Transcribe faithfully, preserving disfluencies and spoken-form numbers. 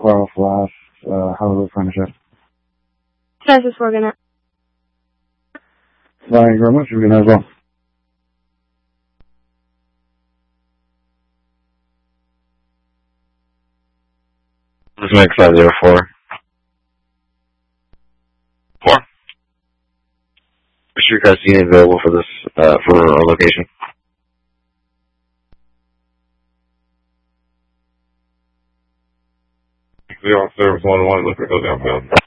twelve last, uh, how will we finish it? Texas, we're gonna. Thank you very much. You're gonna as well. This makes five zero four. Four. Make sure you guys see any available for this, uh, for our location. The on service one one, look for those outbound.